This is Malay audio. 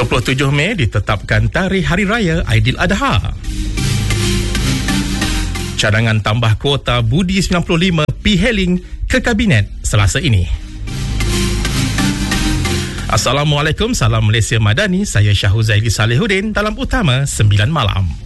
27 Mei ditetapkan Tarikh Hari Raya Aidiladha. Cadangan tambah kuota Budi 95 P-Hailing ke Kabinet Selasa ini. Assalamualaikum, salam Malaysia Madani. Saya Syahuzaili Salihuddin dalam Utama 9 Malam.